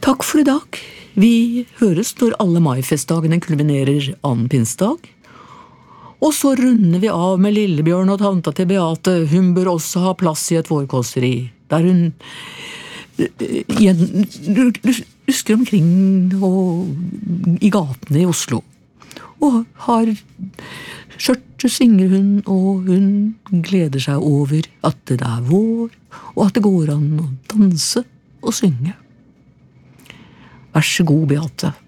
Takk for i dag. Vi høres når alle maifestdagene kulminerer annen pinsedag. Og så runder vi av med Lillebjørn og tanta til Beate. Hun bør også ha plass i et vårkåseri, der hun lusker omkring i gatene i Oslo. Og har skjørtet svinger hun, og hun gleder seg over at det er vår, og at det går an å danse og synge. Vær så god, Beate.